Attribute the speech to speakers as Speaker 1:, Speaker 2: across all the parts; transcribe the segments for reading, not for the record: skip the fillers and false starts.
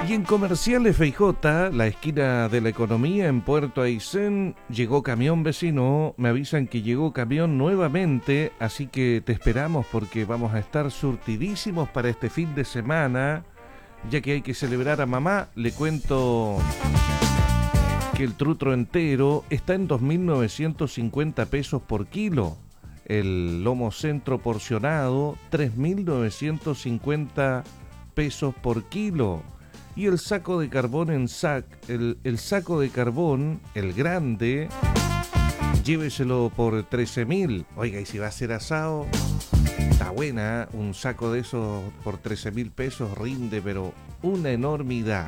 Speaker 1: Y en Comercial FJ, la esquina de la economía en Puerto Aysén, llegó camión vecino. Me avisan que llegó camión nuevamente, así que te esperamos porque vamos a estar surtidísimos para este fin de semana, ya que hay que celebrar a mamá. Le cuento que el trutro entero está en 2.950 pesos por kilo. El lomo centro porcionado, 3.950 pesos por kilo. Y el saco de carbón el saco de carbón, el grande, lléveselo por 13.000. Oiga, y si va a ser asado, está buena, ¿eh? Un saco de esos por 13.000 pesos rinde, pero una enormidad.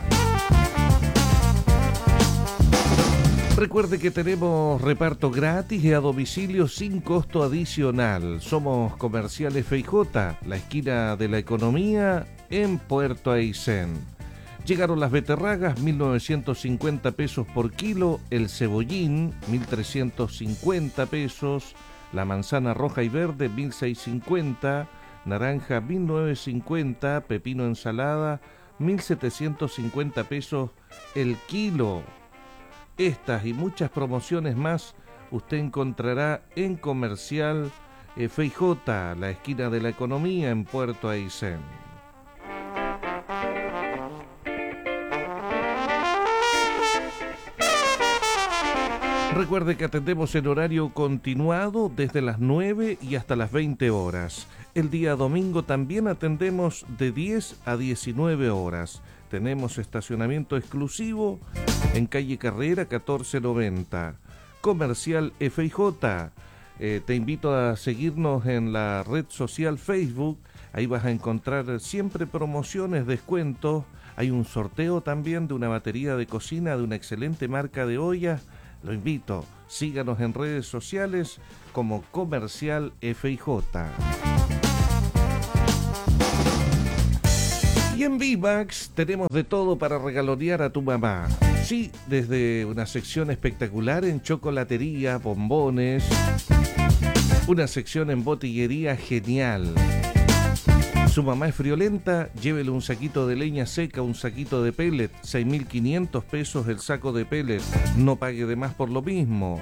Speaker 1: Recuerde que tenemos reparto gratis y a domicilio sin costo adicional. Somos Comercial FJ, la esquina de la economía en Puerto Aysén. Llegaron las beterragas, 1.950 pesos por kilo, el cebollín, 1.350 pesos, la manzana roja y verde, 1.650, naranja, 1.950, pepino ensalada, 1.750 pesos el kilo. Estas y muchas promociones más usted encontrará en Comercial FJ, la esquina de la economía en Puerto Aysén. Recuerde que atendemos en horario continuado desde las 9 y hasta las 20 horas. El día domingo también atendemos de 10 a 19 horas. Tenemos estacionamiento exclusivo en calle Carrera 1490. Comercial FJ. Te invito a seguirnos en la red social Facebook. Ahí vas a encontrar siempre promociones, descuentos. Hay un sorteo también de una batería de cocina de una excelente marca de ollas. Lo invito, síganos en redes sociales como Comercial FJ. Y en VMAX tenemos de todo para regalonear a tu mamá. Sí, desde una sección espectacular en chocolatería, bombones, una sección en botillería genial. Su mamá es friolenta, llévele un saquito de leña seca, un saquito de pellet, 6.500 pesos el saco de pellet, no pague de más por lo mismo.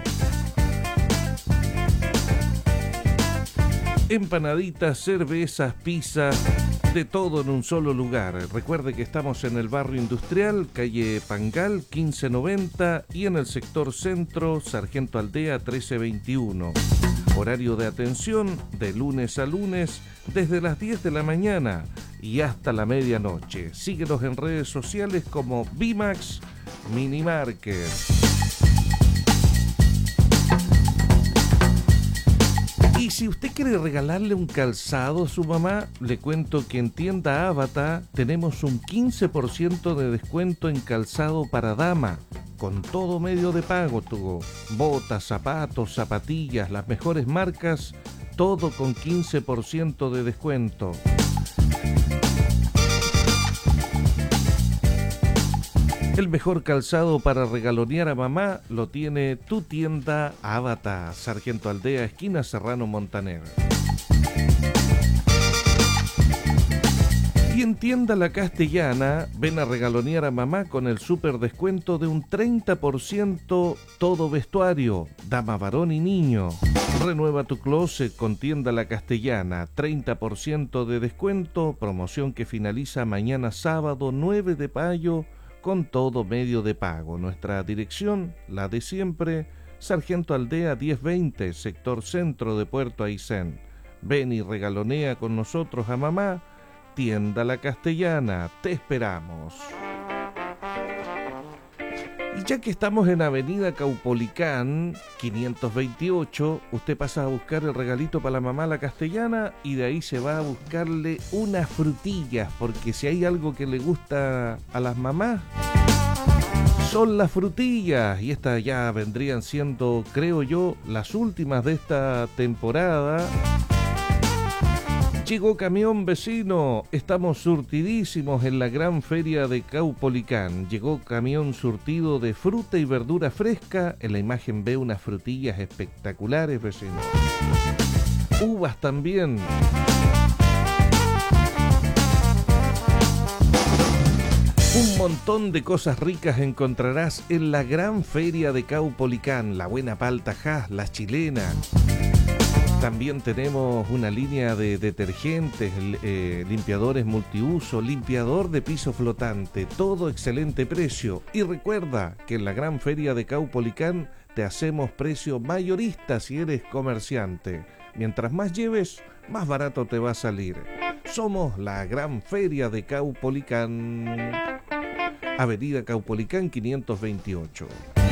Speaker 1: Empanaditas, cervezas, pizzas, de todo en un solo lugar. Recuerde que estamos en el barrio industrial, calle Pangal 1590 y en el sector centro, Sargento Aldea 1321. Horario de atención de lunes a lunes desde las 10 de la mañana y hasta la medianoche. Síguenos en redes sociales como VMAX Mini Market. Y si usted quiere regalarle un calzado a su mamá, le cuento que en tienda Avatar tenemos un 15% de descuento en calzado para dama, con todo medio de pago, botas, zapatos, zapatillas, las mejores marcas, todo con 15% de descuento. El mejor calzado para regalonear a mamá lo tiene tu tienda Avatar, Sargento Aldea, esquina Serrano Montaner. Y en tienda La Castellana, ven a regalonear a mamá con el super descuento de un 30% todo vestuario, dama, varón y niño. Renueva tu closet con tienda La Castellana, 30% de descuento, promoción que finaliza mañana sábado 9 de mayo con todo medio de pago. Nuestra dirección, la de siempre, Sargento Aldea 1020, sector centro de Puerto Aysén. Ven y regalonea con nosotros a mamá. Tienda La Castellana, te esperamos. Y ya que estamos en Avenida Caupolicán 528, usted pasa a buscar el regalito para la mamá La Castellana y de ahí se va a buscarle unas frutillas, porque si hay algo que le gusta a las mamás, son las frutillas. Y estas ya vendrían siendo, creo yo, las últimas de esta temporada. Llegó camión vecino, estamos surtidísimos en la gran feria de Caupolicán. Llegó camión surtido de fruta y verdura fresca. En la imagen ve unas frutillas espectaculares, vecino. Uvas también. Un montón de cosas ricas encontrarás en la gran feria de Caupolicán, la buena palta Hass, la chilena. También tenemos una línea de detergentes, limpiadores multiuso, limpiador de piso flotante, todo excelente precio. Y recuerda que en la gran feria de Caupolicán te hacemos precio mayorista si eres comerciante. Mientras más lleves, más barato te va a salir. Somos la gran feria de Caupolicán. Avenida Caupolicán 528.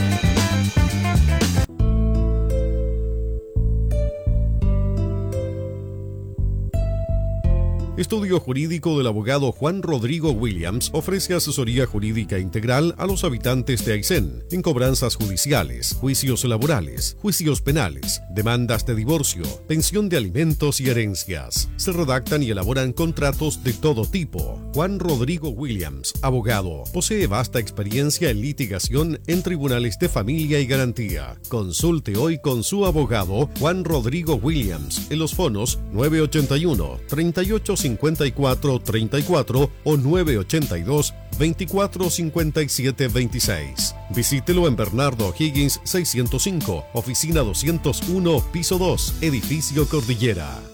Speaker 2: Estudio Jurídico del abogado Juan Rodrigo Williams ofrece asesoría jurídica integral a los habitantes de Aysén en cobranzas judiciales, juicios laborales, juicios penales, demandas de divorcio, pensión de alimentos y herencias. Se redactan y elaboran contratos de todo tipo. Juan Rodrigo Williams, abogado, posee vasta experiencia en litigación en tribunales de familia y garantía. Consulte hoy con su abogado Juan Rodrigo Williams en los fonos 981 38 54 34 o 982 24 57 26. Visítelo en Bernardo Higgins 605, oficina 201, piso 2, edificio Cordillera.